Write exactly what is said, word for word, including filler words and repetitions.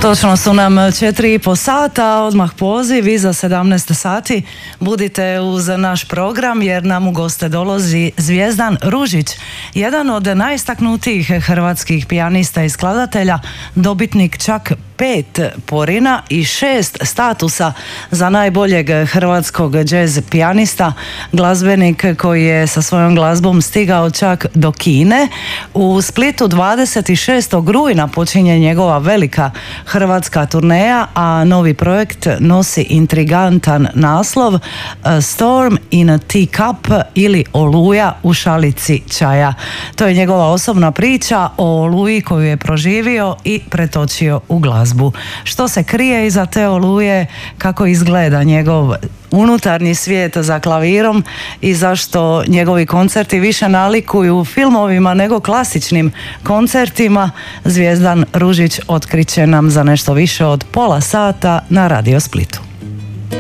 Točno su nam četiri i po sata, odmah poziv iza sedamnaest sati. Budite uz naš program jer nam u goste dolazi Zvijezdan Ružić, jedan od najistaknutijih hrvatskih pijanista i skladatelja, dobitnik čak pet porina i šest statusa za najboljeg hrvatskog džez pijanista, glazbenik koji je sa svojom glazbom stigao čak do Kine. U Splitu dvadeset šestog rujna počinje njegova velika hrvatska turneja, a novi projekt nosi intrigantan naslov Storm in a Teacup ili Oluja u šalici čaja. To je njegova osobna priča o oluji koju je proživio i pretočio u glazbu. Što se krije iza te oluje, kako izgleda njegov unutarnji svijet za klavirom i zašto njegovi koncerti više nalikuju filmovima nego klasičnim koncertima, Zvijezdan Ružić otkriće nam za nešto više od pola sata na Radio Splitu.